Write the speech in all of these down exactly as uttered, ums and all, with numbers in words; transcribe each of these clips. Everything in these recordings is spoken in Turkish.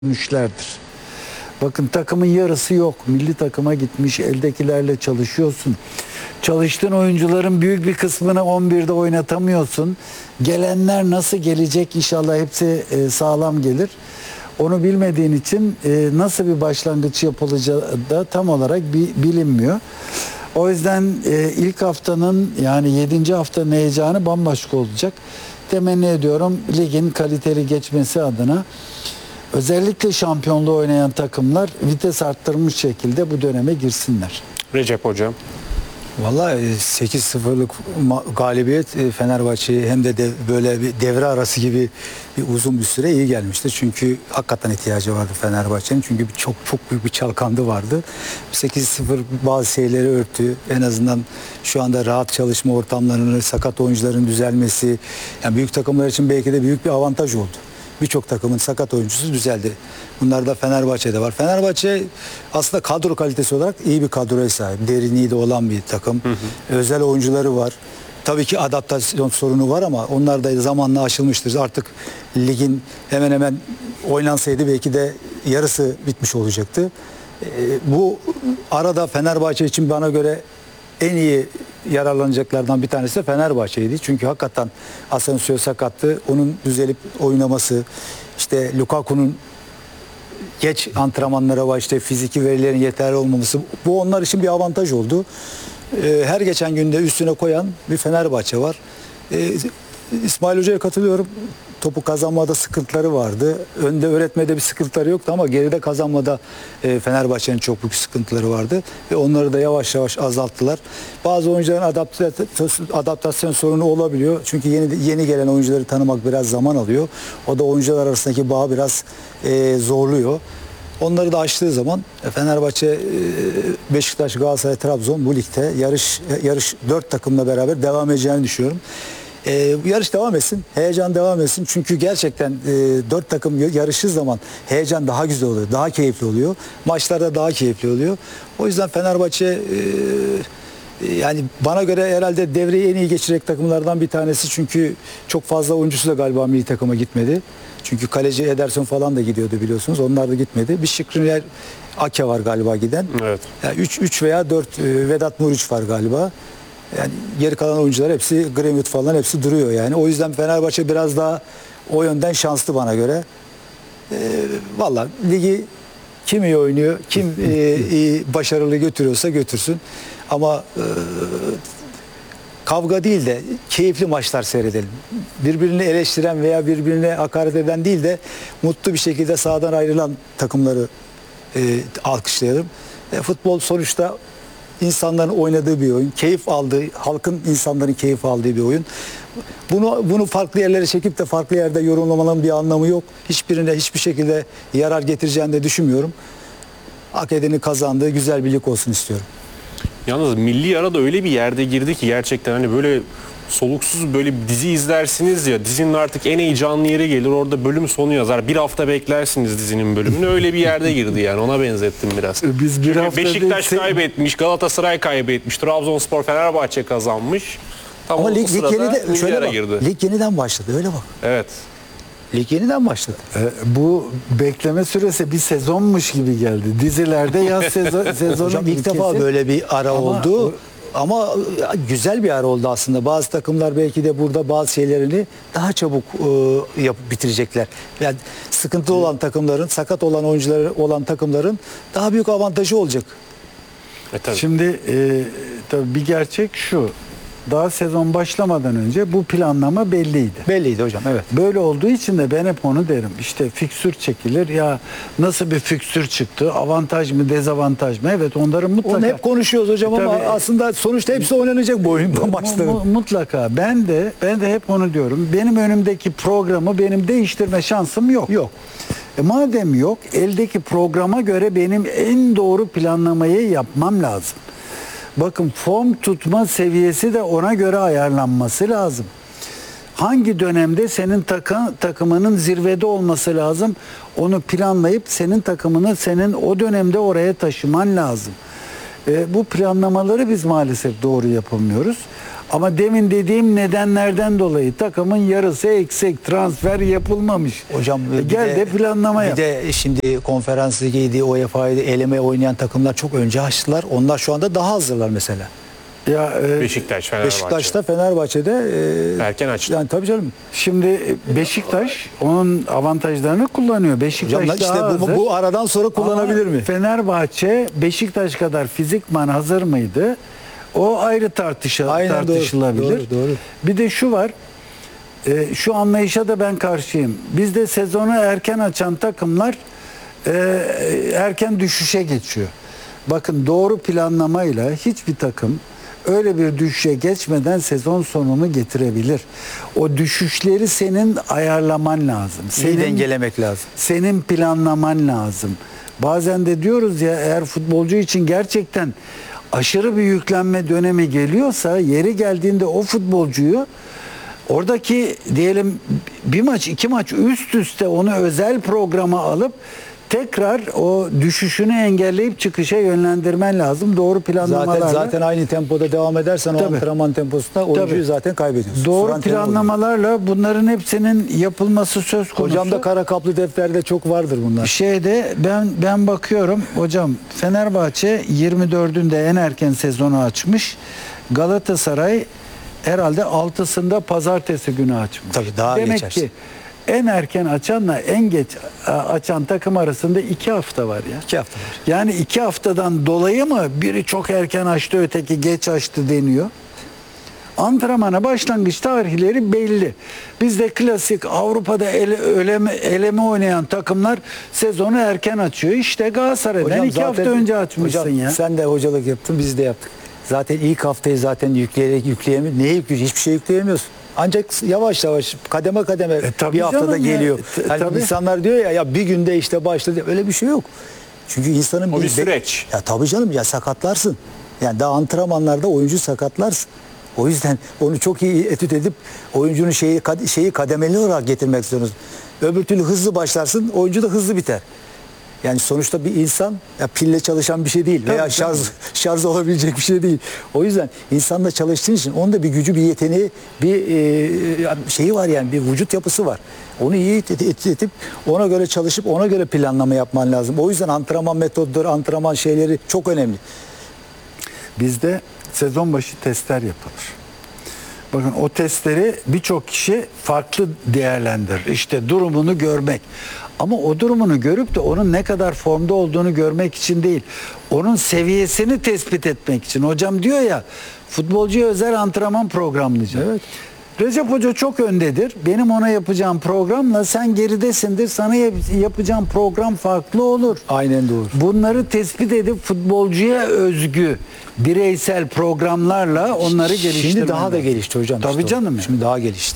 müşlerdir. Bakın takımın yarısı yok. Milli takıma gitmiş, eldekilerle çalışıyorsun. Çalıştığın oyuncuların büyük bir kısmını on birde oynatamıyorsun. Gelenler nasıl gelecek, inşallah hepsi e, sağlam gelir. Onu bilmediğin için e, nasıl bir başlangıç yapılacağı da tam olarak bi, bilinmiyor. O yüzden e, ilk haftanın, yani yedinci haftanın heyecanı bambaşka olacak. Temenni ediyorum ligin kaliteli geçmesi adına. Özellikle şampiyonluğu oynayan takımlar vites arttırmış şekilde bu döneme girsinler. Recep Hocam. Vallahi sekiz sıfırlık galibiyet Fenerbahçe'ye hem de, de böyle bir devre arası gibi bir uzun bir süre iyi gelmişti. Çünkü hakikaten ihtiyacı vardı Fenerbahçe'nin. Çünkü çok çok büyük bir çalkandı vardı. sekiz sıfır bazı şeyleri örttü. En azından şu anda rahat çalışma ortamlarının, sakat oyuncuların düzelmesi, yani büyük takımlar için belki de büyük bir avantaj oldu. Birçok takımın sakat oyuncusu düzeldi. Bunlar da Fenerbahçe'de var. Fenerbahçe aslında kadro kalitesi olarak iyi bir kadroya sahip. Derinliği de olan bir takım. Hı hı. Özel oyuncuları var. Tabii ki adaptasyon sorunu var ama onlar da zamanla aşılmıştır. Artık ligin hemen hemen oynansaydı belki de yarısı bitmiş olacaktı. Ee, bu arada Fenerbahçe için bana göre en iyi yararlanacaklardan bir tanesi de Fenerbahçe'ydi. Çünkü hakikaten Asensio sakattı. Onun düzelip oynaması, işte Lukaku'nun geç antrenmanlara var, işte fiziki verilerin yeterli olmaması, bu onlar için bir avantaj oldu. Ee, her geçen günde üstüne koyan bir Fenerbahçe var. Ee, İsmail Hoca'ya katılıyorum. Topu kazanmada sıkıntıları vardı. Önde öğretmede bir sıkıntıları yoktu ama geride kazanmada e, Fenerbahçe'nin çok büyük sıkıntıları vardı. Ve onları da yavaş yavaş azalttılar. Bazı oyuncuların adaptasyon, adaptasyon sorunu olabiliyor. Çünkü yeni yeni gelen oyuncuları tanımak biraz zaman alıyor. O da oyuncular arasındaki bağı biraz e, zorluyor. Onları da aştığı zaman Fenerbahçe, Beşiktaş, Galatasaray, Trabzon bu ligde yarış yarış dört takımla beraber devam edeceğini düşünüyorum. Ee, yarış devam etsin, heyecan devam etsin. Çünkü gerçekten e, dört takım yarıştığı zaman heyecan daha güzel oluyor, daha keyifli oluyor. Maçlarda daha keyifli oluyor. O yüzden Fenerbahçe e, yani bana göre herhalde devreyi en iyi geçirecek takımlardan bir tanesi. Çünkü çok fazla oyuncusu da galiba milli takıma gitmedi. Çünkü kaleci Ederson falan da gidiyordu biliyorsunuz. Onlar da gitmedi. Bir Şikrinyar Ake var galiba giden. Evet. Yani üç veya dört e, Vedat Muriç var galiba. Yani geri kalan oyuncular hepsi Greenwood falan hepsi duruyor yani. O yüzden Fenerbahçe biraz daha o yönden şanslı bana göre. Ee, Valla ligi kim iyi oynuyor, kim e, iyi başarılı götürüyorsa götürsün. Ama e, kavga değil de keyifli maçlar seyredelim. Birbirini eleştiren veya birbirine hakaret eden değil de mutlu bir şekilde sahadan ayrılan takımları e, alkışlayalım. E, futbol sonuçta İnsanların oynadığı bir oyun, keyif aldığı, halkın insanların keyif aldığı bir oyun. Bunu bunu farklı yerlere çekip de farklı yerde yorumlamanın bir anlamı yok. Hiçbirine hiçbir şekilde yarar getireceğini de düşünmüyorum. Hak edenin kazandığı güzel bir lig olsun istiyorum. Yalnız milli ara da öyle bir yerde girdi ki gerçekten hani böyle soluksuz böyle bir dizi izlersiniz ya, dizinin artık en heyecanlı yeri gelir, orada bölüm sonu yazar. Bir hafta beklersiniz dizinin bölümünü, öyle bir yerde girdi yani, ona benzettim biraz. Biz bir hafta Beşiktaş de... kaybetmiş, Galatasaray kaybetmiş, Trabzonspor, Fenerbahçe kazanmış. Tam Ama o lig, lig, yeniden, şöyle bak, girdi. lig yeniden başladı, öyle bak. Evet. Lig yeniden başladı. E, bu bekleme süresi bir sezonmuş gibi geldi. Dizilerde yaz sezon, sezonu Hocam ilk defa kesin. böyle bir ara Ama oldu. o... Ama güzel bir ara oldu aslında. Bazı takımlar belki de burada bazı şeylerini daha çabuk e, yapıp bitirecekler. Yani sıkıntılı olan takımların, sakat olan oyuncuları olan takımların daha büyük avantajı olacak. E, tabii. Şimdi e, tabii bir gerçek şu. Daha sezon başlamadan önce bu planlama belliydi. Belliydi hocam, evet. Böyle olduğu için de ben hep onu derim. İşte fiksür çekilir ya, nasıl bir fiksür çıktı? Avantaj mı, dezavantaj mı? Evet, onların mutlaka... Onu hep konuşuyoruz hocam. Tabii, ama aslında sonuçta hepsi oynanacak bu oyun bu maçların. Mutlaka. Ben de ben de hep onu diyorum. Benim önümdeki programı benim değiştirme şansım yok. Yok. E madem yok, eldeki programa göre benim en doğru planlamayı yapmam lazım. Bakın, form tutma seviyesi de ona göre ayarlanması lazım. Hangi dönemde senin takı, takımının zirvede olması lazım, onu planlayıp senin takımını senin o dönemde oraya taşıman lazım. E, bu planlamaları biz maalesef doğru yapamıyoruz. Ama demin dediğim nedenlerden dolayı takımın yarısı eksik, transfer yapılmamış. Hocam E bir gel de, planlama bir yap. de şimdi konferans ligiydi, U E F A'ydı, eleme oynayan takımlar çok önce açtılar. Onlar şu anda daha hazırlar mesela. Ya e, Beşiktaş, Fenerbahçe. Beşiktaş'ta, Fenerbahçe'de e, Erken açtı. yani tabii canım. şimdi Beşiktaş onun avantajlarını kullanıyor. Beşiktaş Hocam daha işte bu, hazır. bu aradan sonra kullanabilir Ama mi? Fenerbahçe Beşiktaş kadar fizikman hazır mıydı? O ayrı tartışa, Aynen, doğru, tartışılabilir. doğru, doğru. Bir de şu var. e, şu anlayışa da ben karşıyım. Bizde sezonu erken açan takımlar e, erken düşüşe geçiyor. Bakın doğru planlamayla hiçbir takım öyle bir düşüşe geçmeden sezon sonunu getirebilir. O düşüşleri senin ayarlaman lazım. İyi Senin dengelemek lazım. senin planlaman lazım. Bazen de diyoruz ya, eğer futbolcu için gerçekten aşırı bir yüklenme dönemi geliyorsa yeri geldiğinde o futbolcuyu oradaki diyelim bir maç iki maç üst üste onu özel programa alıp tekrar o düşüşünü engelleyip çıkışa yönlendirmen lazım. Doğru planlamalarla. Zaten zaten aynı tempoda devam edersen o Tabii. antrenman temposunda oyuncuyu Tabii. zaten kaybediyorsun. Doğru Süren tempo oluyor. planlamalarla bunların hepsinin yapılması söz konusu. Hocam da kara kaplı defterde çok vardır bunlar. Şeyde ben ben bakıyorum hocam, Fenerbahçe yirmi dördünde en erken sezonu açmış. Galatasaray herhalde altısında pazartesi günü açmış. Tabii daha Demek geçer. ki en erken açanla en geç a, açan takım arasında iki hafta var ya. İki hafta var. Yani iki haftadan dolayı mı biri çok erken açtı öteki geç açtı deniyor? Antrenmana başlangıç tarihleri belli. Bizde klasik Avrupa'da ele, eleme, eleme oynayan takımlar sezonu erken açıyor. İşte Galatasaray'dan iki hafta önce açmışsın hocam, ya. Sen de hocalık yaptın, biz de yaptık. Zaten ilk haftayı zaten yükleyerek yükleyemiyoruz. Neye yüklüyoruz? Hiçbir şey yükleyemiyorsun. Ancak yavaş yavaş kademe kademe E, tabii bir haftada canım ya. geliyor. T- Hani tabii. insanlar diyor ya ya bir günde işte başladı. Öyle bir şey yok. Çünkü insanın O bir süreç. Ya tabii canım, ya sakatlarsın. Yani daha antrenmanlarda oyuncu sakatlarsın. O yüzden onu çok iyi etüt edip oyuncunun şeyi kad- şeyi kademeli olarak getirmek zorundasın. Öbür türlü hızlı başlarsın, oyuncu da hızlı biter. Yani sonuçta bir insan ya pille çalışan bir şey değil veya Tabii, şarj şarj olabilecek bir şey değil. O yüzden insanla çalıştığın için onun da bir gücü, bir yeteneği, bir e, şeyi var, yani bir vücut yapısı var. Onu iyi et- et- etip ona göre çalışıp ona göre planlama yapman lazım. O yüzden antrenman metodları, antrenman şeyleri çok önemli. Bizde sezon başı testler yapılır. Bakın o testleri birçok kişi farklı değerlendirir. İşte durumunu görmek. Ama o durumunu görüp de onun ne kadar formda olduğunu görmek için değil, onun seviyesini tespit etmek için. Hocam diyor ya, futbolcuya özel antrenman programlayacak. Evet. Recep Hoca çok öndedir. Benim ona yapacağım programla sen geridesindir. Sana yap- yapacağım program farklı olur. Aynen doğru. Bunları tespit edip futbolcuya özgü bireysel programlarla onları geliştirmek. Şimdi daha da gelişti hocam. Tabii işte o. canım ya. Şimdi daha gelişti.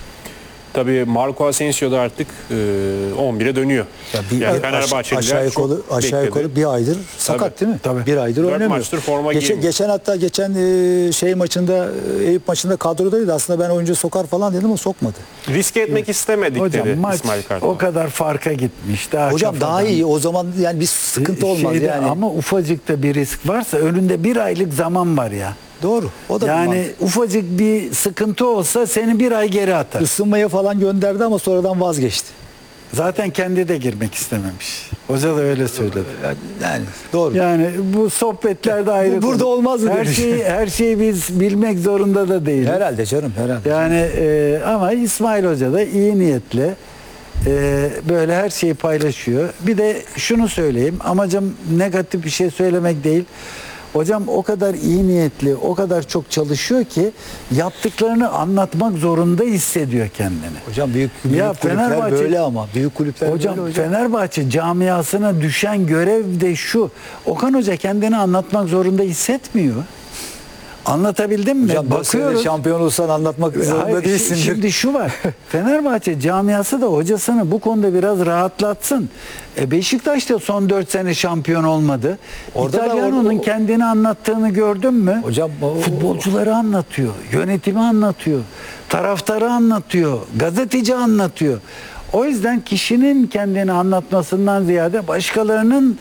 Tabii Marco Asensio da artık e, on bire dönüyor. Ya bir, yani aş- Fenerbahçeliler aşağı yukarı çok aşağı bekledi. yukarı bir aydır sakat Tabii. değil mi? Tabii. Bir aydır Dört oynamıyor. maçtır forma geçen, giymiyor. geçen hatta geçen e, şey maçında e, Eyüp maçında kadrodaydı. Aslında ben oyuncu sokar falan dedim ama sokmadı. Riske etmek istemedik Hocam dedi maç İsmail Kartal. o kadar farka gitmiş. Daha Hocam daha kafadan. iyi. O zaman yani bir sıkıntı olmaz Şeyde, yani. Ama ufacık bir risk varsa önünde bir aylık zaman var ya. Doğru. O da bir Yani mantık. ufacık bir sıkıntı olsa seni bir ay geri atar. Isınmaya falan gönderdi ama sonradan vazgeçti. Zaten kendi de girmek istememiş. Hoca da öyle söyledi. Yani, yani doğru. Yani bu sohbetlerde ayrı. Bu burada konu. olmaz mı Her demiş. şeyi her şeyi biz bilmek zorunda da değiliz. Herhalde canım, herhalde. Yani e, ama İsmail Hoca da iyi niyetle e, böyle her şeyi paylaşıyor. Bir de şunu söyleyeyim. Amacım negatif bir şey söylemek değil. Hocam o kadar iyi niyetli, o kadar çok çalışıyor ki yaptıklarını anlatmak zorunda hissediyor kendini. Hocam büyük, büyük Ya kulüpler Fenerbahçe- böyle ama. Büyük kulüpler Hocam, böyle hocam. Fenerbahçe camiasına düşen görev de şu. Okan Hoca kendini anlatmak zorunda hissetmiyor. Anlatabildim mi? Hocam dört senede Bakıyoruz. şampiyon olsan anlatmak zorunda Hayır, değilsin. şi- Şimdi şu var. Fenerbahçe camiası da hocasını bu konuda biraz rahatlatsın. E Beşiktaş da son dört sene şampiyon olmadı. Orada da İtalyano'nun or- kendini anlattığını gördün mü? Hocam, o- futbolcuları anlatıyor, yönetimi anlatıyor, taraftarı anlatıyor, gazeteci anlatıyor. O yüzden kişinin kendini anlatmasından ziyade başkalarının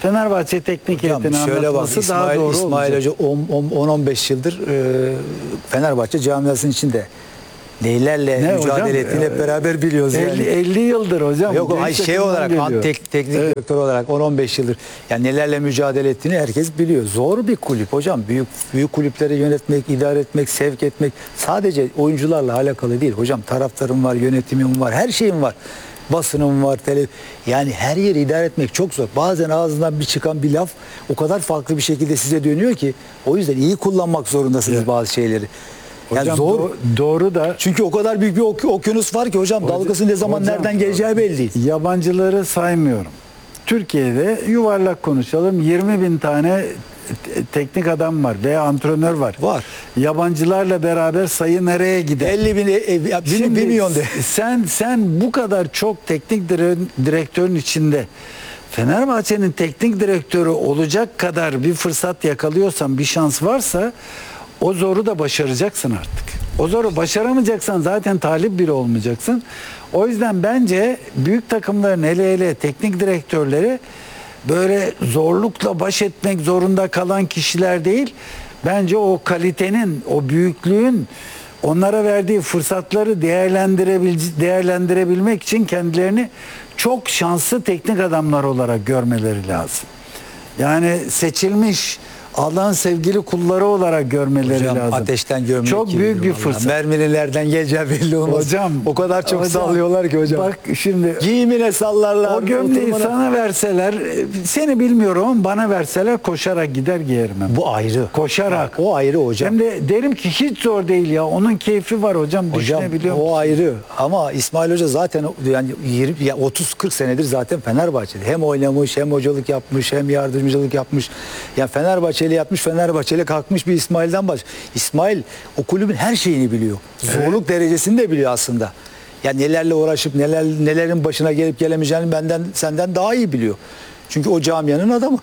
Fenerbahçe teknik Hocam heyetinin şöyle bak, anlatması daha İsmail, doğru İsmail olacak. Hoca on on beş yıldır e, Fenerbahçe camiasının içinde neylerle Ne mücadele hocam? ettiğini hep beraber biliyoruz yani. elli, elli yıldır hocam. Yok ay Genç şey takımdan olarak geliyor. an- tek, teknik Evet. direktör olarak on on beş yıldır yani nelerle mücadele ettiğini herkes biliyor. Zor bir kulüp hocam. Büyük büyük kulüpleri yönetmek, idare etmek, sevk etmek sadece oyuncularla alakalı değil. Hocam taraftarım var, yönetimim var, her şeyim var. Basınım var, tele yani her yeri idare etmek çok zor. Bazen ağzından bir çıkan bir laf o kadar farklı bir şekilde size dönüyor ki o yüzden iyi kullanmak zorundasınız Evet. bazı şeyleri. Yani Hocam zor. do- doğru da Çünkü o kadar büyük bir ok- okyanus var ki hocam, dalgası ne zaman hocam, nereden geleceği belli değil. yabancıları saymıyorum. Türkiye'de yuvarlak konuşalım yirmi bin tane te- teknik adam var veya antrenör var. Var. Yabancılarla beraber sayı nereye gider? elli bin, e, e, bir, Şimdi bir milyon de. Sen sen bu kadar çok teknik dire- direktörün içinde Fenerbahçe'nin teknik direktörü olacak kadar bir fırsat yakalıyorsan, bir şans varsa o zoru da başaracaksın artık. O zoru başaramayacaksan zaten talip biri olmayacaksın. O yüzden bence büyük takımların hele hele teknik direktörleri böyle zorlukla baş etmek zorunda kalan kişiler değil. Bence o kalitenin, o büyüklüğün onlara verdiği fırsatları değerlendirebil değerlendirebilmek için kendilerini çok şanslı teknik adamlar olarak görmeleri lazım. Yani seçilmiş Allah'ın sevgili kulları olarak görmeleri Hocam lazım. ateşten görmek çok gibidir büyük bir vallahi. fırsat. Merminin nereden geleceği belli olmaz. Hocam o kadar çok hocam, sallıyorlar ki hocam. Bak şimdi Giyimine sallarlar. o gömleği oturmana- sana verseler, seni bilmiyorum ama bana verseler koşarak gider giyerim ben. Bu ayrı. Koşarak. O ayrı hocam. Hem de derim ki hiç zor değil ya. Onun keyfi var hocam. Hocam Düşünebiliyor musun? o ayrı ama İsmail Hoca zaten yani yirmi ya otuz kırk senedir zaten Fenerbahçe'de. Hem oynamış, hem hocalık yapmış, hem yardımcılık yapmış. Yani Fenerbahçe'li yapmış, Fenerbahçe'li kalkmış bir İsmail'den baş. İsmail o kulübün her şeyini biliyor. Zorluk derecesini de biliyor aslında. Yani nelerle uğraşıp neler nelerin başına gelip gelemeyeceğini benden senden daha iyi biliyor. Çünkü o camianın adamı.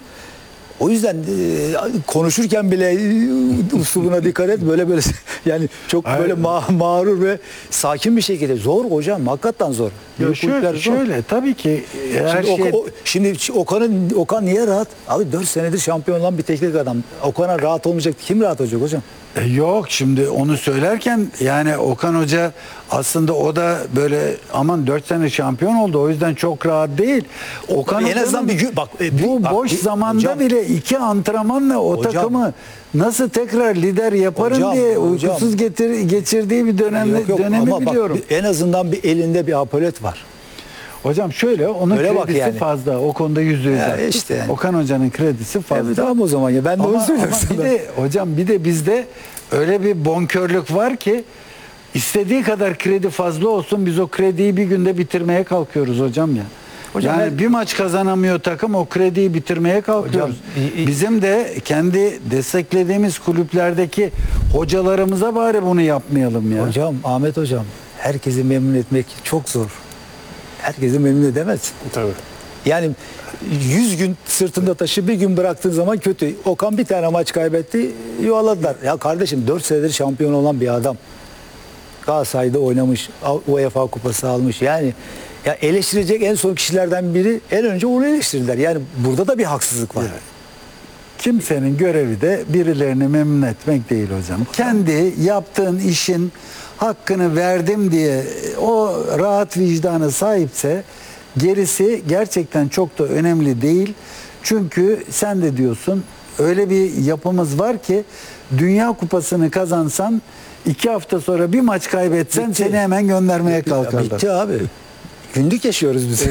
O yüzden e, konuşurken bile e, uslubuna dikkat et, böyle böyle yani çok Hayır. böyle ma mağrur ve sakin bir şekilde. Zor hocam, hakikaten zor. Ya Büyük kulüpler şöyle, zor. şöyle tabii ki her Şimdi, şey Oka- o, şimdi Okan'ın Okan niye rahat? Abi dört senedir şampiyon olan bir teknik adam. Okan'a rahat olmayacak. Kim rahat olacak hocam? E, yok şimdi onu söylerken yani Okan Hoca aslında o da böyle aman dört sene şampiyon oldu o yüzden çok rahat değil. Okan En Hoca'nın azından bir gün- bak, e, bu bir- bak, boş bir- zamanda hocam- bile iki antrenmanla o Hocam- takımı nasıl tekrar lider yaparım Hocam, diye hocam. uykusuz getir, geçirdiği bir dönem, Yok, yok, dönemi ama bak, biliyorum. en azından bir elinde bir apolet var. Hocam şöyle onun Öyle bak kredisi yani. fazla. O konuda yüzde yüz. Ya haklısın. işte yani. Okan Hoca'nın kredisi fazla. Evet, tamam o zaman ya ben de onu Ama, söylüyorum ama bir sana. de hocam bir de bizde öyle bir bonkörlük var ki istediği kadar kredi fazla olsun biz o krediyi bir günde bitirmeye kalkıyoruz hocam ya. Hocam yani ben- bir maç kazanamıyor takım o krediyi bitirmeye kalkıyoruz. Hocam, i- i- Bizim de kendi desteklediğimiz kulüplerdeki hocalarımıza bari bunu yapmayalım ya. Hocam, Ahmet hocam, herkesi memnun etmek çok zor. Herkesi memnun edemezsin. Tabii. Yani yüz gün sırtında taşı bir gün bıraktığın zaman kötü. Okan bir tane maç kaybetti, yuvaladılar. Ya kardeşim dört senedir şampiyon olan bir adam. Galatasaray'da oynamış, UEFA kupası almış. Yani ya eleştirecek en son kişilerden biri, en önce onu eleştirdiler. Yani burada da bir haksızlık var. Kimsenin görevi de birilerini memnun etmek değil hocam. Kendi yaptığın işin hakkını verdim diye o rahat vicdanı sahipse gerisi gerçekten çok da önemli değil. Çünkü sen de diyorsun öyle bir yapımız var ki Dünya Kupası'nı kazansan iki hafta sonra bir maç kaybetsen Bitti. seni hemen göndermeye kalkarlar. Bitti abi. Günlük yaşıyoruz biz.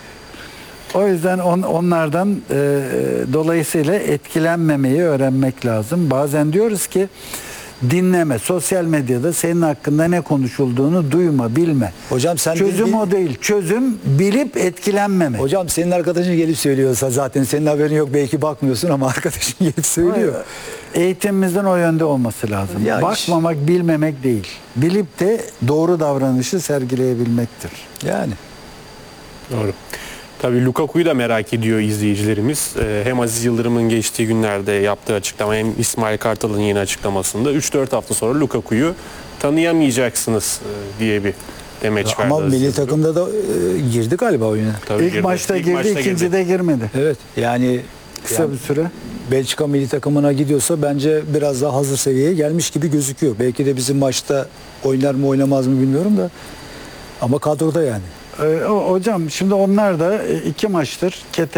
O yüzden on, onlardan e, dolayısıyla etkilenmemeyi öğrenmek lazım. Bazen diyoruz ki dinleme, sosyal medyada senin hakkında ne konuşulduğunu duyma, bilme. Hocam sen Çözüm bil- o değil. Çözüm bilip etkilenmemek. Hocam senin arkadaşın gelip söylüyorsa zaten senin haberin yok, belki bakmıyorsun ama arkadaşın gelip söylüyor. Eğitimimizin o yönde olması lazım. Ya Bakmamak, bilmemek değil. Bilip de doğru davranışı sergileyebilmektir. Yani. Doğru. Tabii Lukaku'yu da merak ediyor izleyicilerimiz. Ee, hem Aziz Yıldırım'ın geçtiği günlerde yaptığı açıklama hem İsmail Kartal'ın yeni açıklamasında üç dört hafta sonra Lukaku'yu tanıyamayacaksınız e, diye bir demeç verdi. Ama Aziz milli Yıldırım. takımda da e, girdik galiba oyuna. Tabii İlk girdi. maçta İlk girdi, maçta ikincide girmedi. Evet. Yani kısa Yani bir süre. Belçika milli takımına gidiyorsa bence biraz daha hazır seviyeye gelmiş gibi gözüküyor. Belki de bizim maçta oynar mı oynamaz mı bilmiyorum da ama kadroda yani. Ee, o- hocam şimdi onlar da e, iki maçtır Kete